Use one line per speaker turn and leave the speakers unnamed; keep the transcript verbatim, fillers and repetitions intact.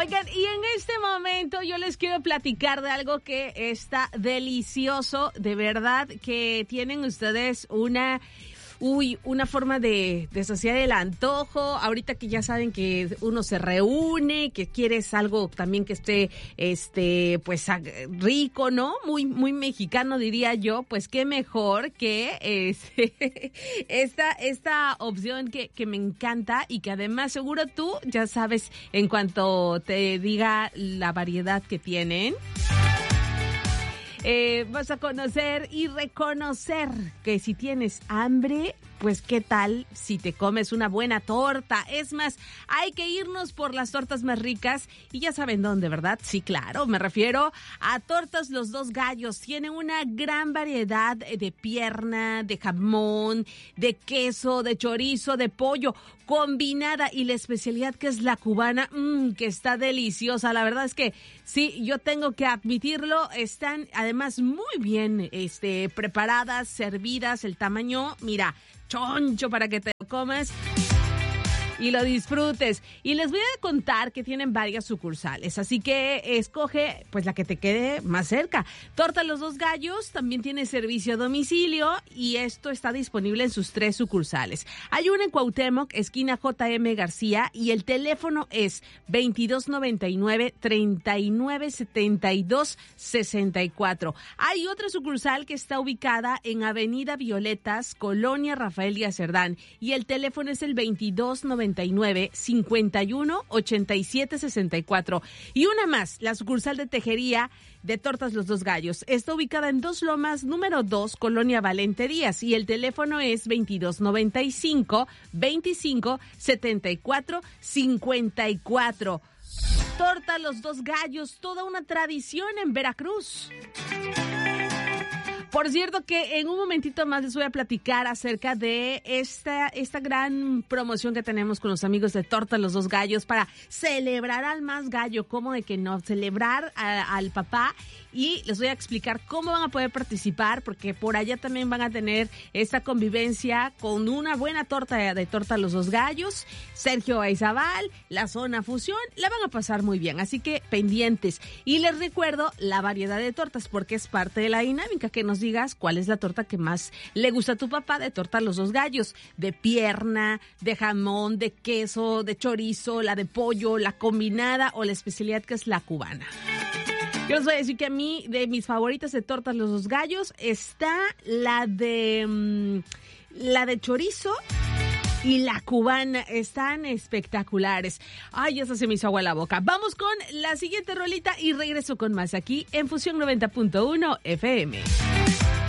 Oigan, y en este momento yo les quiero platicar de algo que está delicioso, de verdad, que tienen ustedes una... Uy, una forma de, de saciar el antojo, ahorita que ya saben que uno se reúne, que quieres algo también que esté, este, pues, rico, ¿no? Muy, muy mexicano, diría yo, pues qué mejor que este, esta, esta opción que, que me encanta y que además seguro tú ya sabes en cuanto te diga la variedad que tienen. Eh, vas a conocer y reconocer que si tienes hambre, pues qué tal si te comes una buena torta. Es más, hay que irnos por las tortas más ricas y ya saben dónde, ¿verdad? Sí, claro, me refiero a Tortas Los Dos Gallos. Tienen una gran variedad de pierna, de jamón, de queso, de chorizo, de pollo, combinada, y la especialidad que es la cubana, mmm, que está deliciosa. La verdad es que sí, yo tengo que admitirlo, están además muy bien este, preparadas, servidas, el tamaño, mira, choncho para que te lo comas y lo disfrutes. Y les voy a contar que tienen varias sucursales, así que escoge pues la que te quede más cerca. Torta Los Dos Gallos también tiene servicio a domicilio y esto está disponible en sus tres sucursales. Hay una en Cuauhtémoc, esquina J M García, y el teléfono es veintidós noventa y nueve, treinta y nueve setenta y dos sesenta y cuatro. Hay otra sucursal que está ubicada en Avenida Violetas, Colonia Rafael Díaz Cerdán, y el teléfono es el veintidós noventa y nueve, cincuenta y uno, ochenta y siete sesenta y cuatro. Y una más, la sucursal de Tejería de Tortas Los Dos Gallos. Está ubicada en Dos Lomas, número dos, Colonia Valente Díaz, y el teléfono es veintidós noventa y cinco, veinticinco setenta y cuatro cincuenta y cuatro. Torta Los Dos Gallos, toda una tradición en Veracruz. Por cierto que en un momentito más les voy a platicar acerca de esta, esta gran promoción que tenemos con los amigos de Torta Los Dos Gallos para celebrar al más gallo, ¿cómo de que no? Celebrar a, al papá, y les voy a explicar cómo van a poder participar, porque por allá también van a tener esta convivencia con una buena torta de, de Torta Los Dos Gallos. Sergio Aizabal, la zona fusión, la van a pasar muy bien, así que pendientes. Y les recuerdo la variedad de tortas, porque es parte de la dinámica, que nos digas cuál es la torta que más le gusta a tu papá de Torta Los Dos Gallos, de pierna, de jamón, de queso, de chorizo, la de pollo, la combinada o la especialidad que es la cubana. Yo les voy a decir que a mí, de mis favoritas de Tortas Los Dos Gallos, está la de mmm, la de chorizo y la cubana. Están espectaculares. Ay, ya se me hizo agua la boca. Vamos con la siguiente rolita y regreso con más aquí en Fusión noventa punto uno F M.